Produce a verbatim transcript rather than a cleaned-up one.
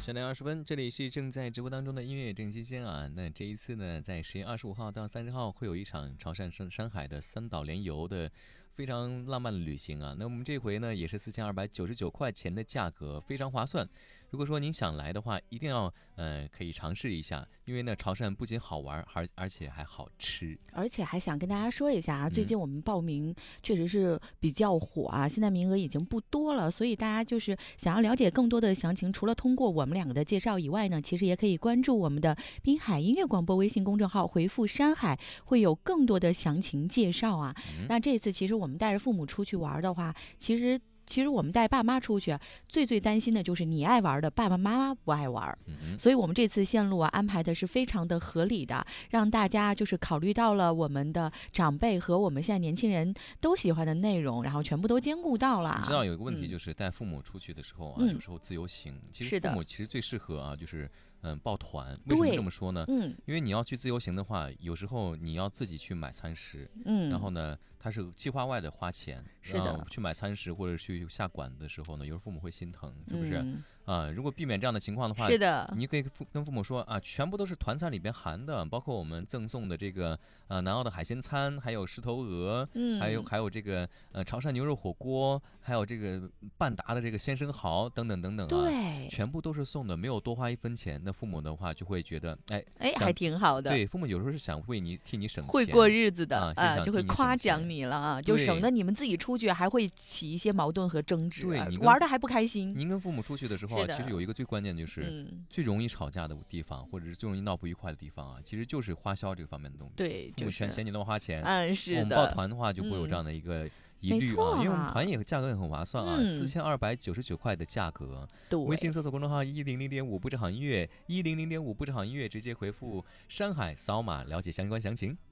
十点二十分，这里是正在直播当中的音乐正新鲜啊。那这一次呢，在十月二十五号到三十号会有一场潮汕山山海的三岛联游的非常浪漫的旅行啊。那我们这回呢，也是四千二百九十九块钱的价格，非常划算。如果说您想来的话，一定要呃可以尝试一下，因为呢潮汕不仅好玩，而而且还好吃。 而且还想跟大家说一下啊，最近我们报名确实是比较火啊，嗯、现在名额已经不多了，所以大家就是想要了解更多的详情，除了通过我们两个的介绍以外呢，其实也可以关注我们的滨海音乐广播微信公众号，回复山海，会有更多的详情介绍啊。嗯、那这次其实我们带着父母出去玩的话，其实。其实我们带爸妈出去，最最担心的就是你爱玩的爸爸妈妈不爱玩，嗯、所以我们这次线路啊安排的是非常的合理的，让大家就是考虑到了我们的长辈和我们现在年轻人都喜欢的内容，然后全部都兼顾到了。 你知道有一个问题就是带父母出去的时候啊，嗯、有时候自由行，其实父母其实最适合啊，就是嗯报团。为什么这么说呢？嗯，因为你要去自由行的话，有时候你要自己去买餐食，嗯，然后呢。它是计划外的花钱， 是的， 去买餐食或者去下馆的时候呢，有时候父母会心疼，是不是？嗯啊，如果避免这样的情况的话， 是的， 你可以跟父母说啊，全部都是团餐里边含的，包括我们赠送的这个呃南澳的海鲜餐，还有狮头鹅，嗯，还有还有这个呃潮汕牛肉火锅，还有这个半达的这个鲜生蚝等等等等啊， 对， 全部都是送的，没有多花一分钱。那父母的话就会觉得，哎哎，还挺好的。 对，父母有时候是想为你替你省钱， 会过日子的啊， 啊就会夸奖你了啊，就省得你们自己出去还会起一些矛盾和争执， 对， 啊、玩的还不开心。 您跟父母出去的时候，其实有一个最关键就是、嗯、最容易吵架的地方，或者是最容易闹不愉快的地方啊，其实就是花销这个方面的东西。 对， 父母全嫌你乱花钱。 嗯，是的。 我们报团的话就不会有这样的一个疑虑啊， 啊因为我们团也价格也很划算啊，四千二百九十九块的价格。微信搜索公众号一零零点五不正好音乐，一零零点五不正好音乐，直接回复山海扫码了解相关详情。